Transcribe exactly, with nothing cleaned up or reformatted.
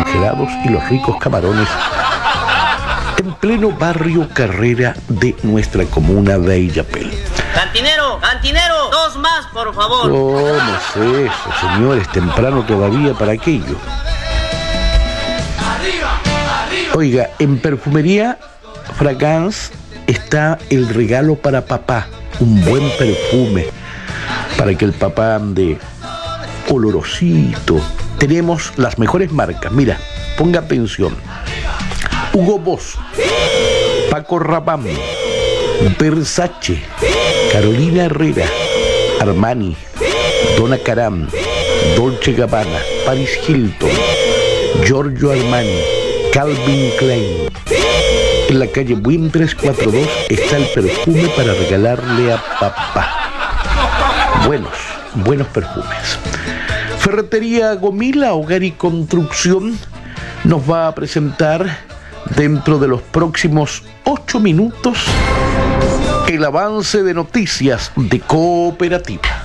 congelados y los ricos camarones en pleno barrio Carrera de nuestra comuna de Illapel. Cantinero, cantinero, dos más, por favor. ¿Cómo es eso, señores? Temprano todavía para aquello. Oiga, en Perfumería Fragance está el regalo para papá. Un buen perfume para que el papá ande olorosito. Tenemos las mejores marcas. Mira, ponga atención. Hugo Boss, Paco Rabanne, Versace, Carolina Herrera, Armani, Donna Karan, Dolce Gabbana, Paris Hilton, Giorgio Armani, Calvin Klein. En la calle Buin trescientos cuarenta y dos está el perfume para regalarle a papá. Buenos, buenos perfumes. Ferretería Gomila, Hogar y Construcción nos va a presentar dentro de los próximos ocho minutos el avance de noticias de Cooperativa.